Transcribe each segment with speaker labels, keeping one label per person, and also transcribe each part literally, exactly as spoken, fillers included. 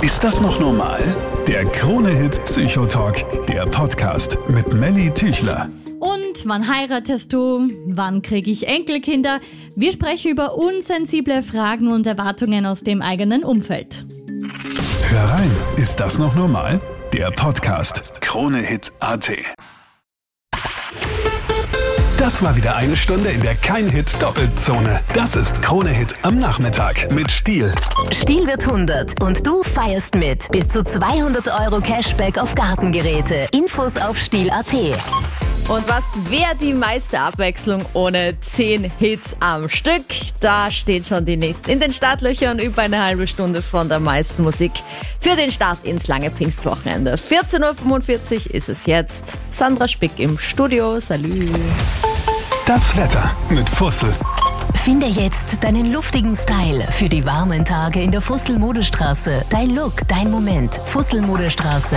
Speaker 1: Ist das noch normal? Der Krone-Hit Psychotalk, der Podcast mit Melly Tüchler.
Speaker 2: Und wann heiratest du? Wann kriege ich Enkelkinder? Wir sprechen über unsensible Fragen und Erwartungen aus dem eigenen Umfeld.
Speaker 1: Hör rein, ist das noch normal? Der Podcast Krone-Hit Punkt a t. Das war wieder eine Stunde in der Kein-Hit-Doppelzone. Das ist Krone-Hit am Nachmittag mit Stihl.
Speaker 3: Stihl wird hundert und du feierst mit. Bis zu zweihundert Euro Cashback auf Gartengeräte. Infos auf stihl punkt a t.
Speaker 4: Und was wäre die meiste Abwechslung ohne zehn Hits am Stück? Da steht schon die nächsten in den Startlöchern, über eine halbe Stunde von der meisten Musik für den Start ins lange Pfingstwochenende. vierzehn Uhr fünfundvierzig ist es jetzt. Sandra Spick im Studio. Salü.
Speaker 1: Das Wetter mit Fussel.
Speaker 3: Finde jetzt deinen luftigen Style für die warmen Tage in der Fussel-Modestraße. Dein Look, dein Moment. Fussel-Modestraße.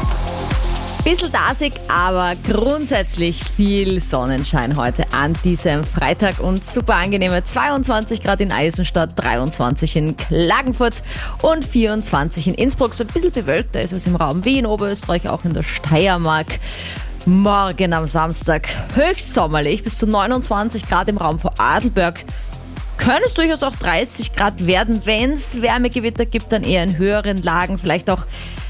Speaker 4: Bisschen dasig, aber grundsätzlich viel Sonnenschein heute an diesem Freitag und super angenehme zweiundzwanzig Grad in Eisenstadt, dreiundzwanzig in Klagenfurt und vierundzwanzig in Innsbruck. So ein bisschen bewölkter ist es im Raum Wien, Oberösterreich, auch in der Steiermark. Morgen am Samstag höchst sommerlich, bis zu neunundzwanzig Grad im Raum vor Adelberg. Können es durchaus auch dreißig Grad werden, wenn es Wärmegewitter gibt, dann eher in höheren Lagen, vielleicht auch,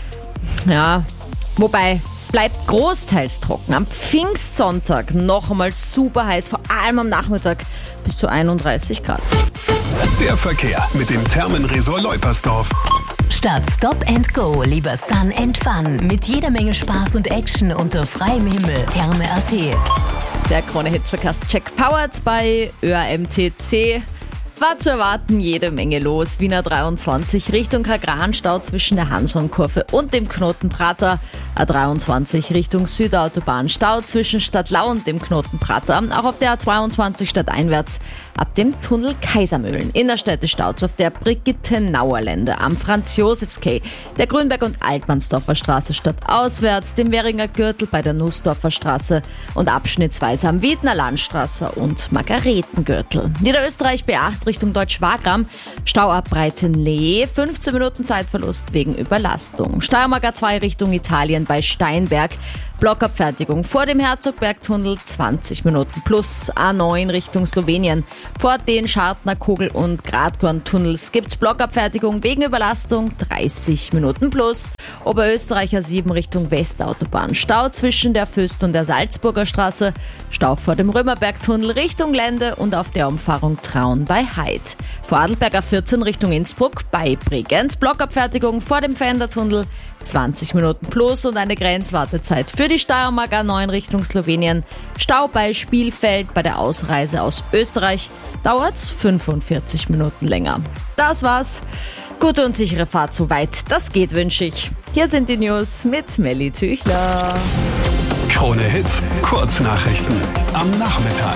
Speaker 4: ja, wobei bleibt großteils trocken. Am Pfingstsonntag noch einmal super heiß, vor allem am Nachmittag bis zu einunddreißig Grad.
Speaker 1: Der Verkehr mit dem Thermenresort Leupersdorf.
Speaker 3: Statt Stop and Go, lieber Sun and Fun. Mit jeder Menge Spaß und Action unter freiem Himmel. Therme punkt a t.
Speaker 4: Der Krone-Hit-Verkehrs-Check powered bei Ö A M T C. War zu erwarten, jede Menge los. Wiener dreiundzwanzig Richtung Kagran-Stau zwischen der Hanson-Kurve und dem Knoten Prater. A dreiundzwanzig Richtung Südautobahn Stau zwischen Stadtlau und dem Knoten Prater. Auch auf der A zweiundzwanzig stadteinwärts ab dem Tunnel Kaisermühlen. Innerstädte Staus auf der Brigittenauer Lände am Franz-Josefs-Quai, der Grünberg- und Altmannsdorfer Straße stadtauswärts, dem Währinger Gürtel bei der Nussdorfer Straße und abschnittsweise am Wiedner Landstraße und Margaretengürtel. Niederösterreich B acht Richtung Deutsch-Wagram, Stau ab Breitenlee, fünfzehn Minuten Zeitverlust wegen Überlastung. Steiermark A zwei Richtung Italien bei Steinberg, Blockabfertigung vor dem Herzogbergtunnel, zwanzig Minuten plus. A neun Richtung Slowenien, vor den Schartner Kogel- und Gradkorntunnels gibt's Blockabfertigung wegen Überlastung, dreißig Minuten plus. Oberösterreich A sieben Richtung Westautobahn, Stau zwischen der Föst und der Salzburger Straße, Stau vor dem Römerbergtunnel Richtung Lände und auf der Umfahrung Traun bei Heid. Vor Adelberg A vierzehn Richtung Innsbruck bei Bregenz, Blockabfertigung vor dem Fendertunnel, zwanzig Minuten plus und eine Grenzwartezeit für die Steiermark A neun Richtung Slowenien. Stau bei Spielfeld bei der Ausreise aus Österreich dauert's fünfundvierzig Minuten länger. Das war's. Gute und sichere Fahrt soweit. Das geht, wünsche ich. Hier sind die News mit Melly Tüchler.
Speaker 1: Krone-Hit Kurznachrichten am Nachmittag.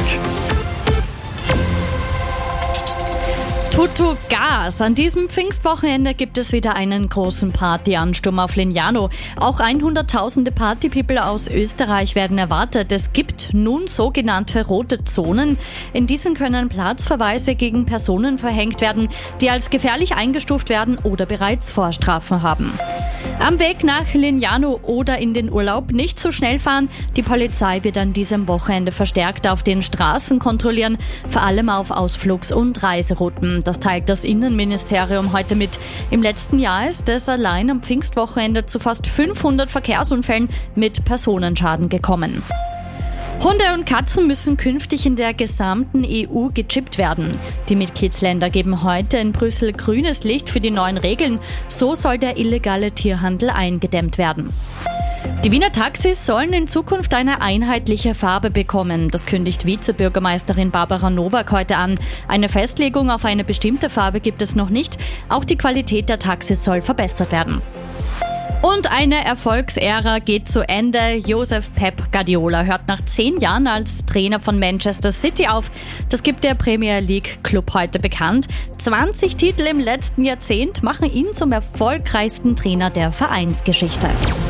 Speaker 2: Tutto Gas. An diesem Pfingstwochenende gibt es wieder einen großen Partyansturm auf Lignano. Auch hunderttausende Partypeople aus Österreich werden erwartet. Es gibt nun sogenannte rote Zonen. In diesen können Platzverweise gegen Personen verhängt werden, die als gefährlich eingestuft werden oder bereits Vorstrafen haben. Am Weg nach Lignano oder in den Urlaub nicht so schnell fahren. Die Polizei wird an diesem Wochenende verstärkt auf den Straßen kontrollieren, vor allem auf Ausflugs- und Reiserouten. Das teilt das Innenministerium heute mit. Im letzten Jahr ist es allein am Pfingstwochenende zu fast fünfhundert Verkehrsunfällen mit Personenschaden gekommen. Hunde und Katzen müssen künftig in der gesamten E U gechippt werden. Die Mitgliedsländer geben heute in Brüssel grünes Licht für die neuen Regeln. So soll der illegale Tierhandel eingedämmt werden. Die Wiener Taxis sollen in Zukunft eine einheitliche Farbe bekommen. Das kündigt Vizebürgermeisterin Barbara Nowak heute an. Eine Festlegung auf eine bestimmte Farbe gibt es noch nicht. Auch die Qualität der Taxis soll verbessert werden. Und eine Erfolgsära geht zu Ende. Josep Pep Guardiola hört nach zehn Jahren als Trainer von Manchester City auf. Das gibt der Premier League Club heute bekannt. zwanzig Titel im letzten Jahrzehnt machen ihn zum erfolgreichsten Trainer der Vereinsgeschichte.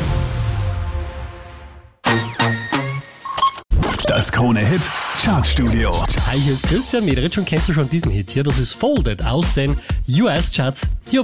Speaker 1: Das Krone-Hit Chartstudio.
Speaker 5: Hi, hier ist Christian Mederitsch und kennst du schon diesen Hit hier? Das ist Folded aus den U S-Charts hier auf